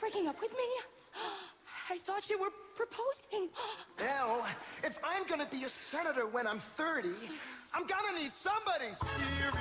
breaking up with me? I thought you were proposing. Well, if I'm gonna be a senator when I'm 30, I'm gonna need somebody serious.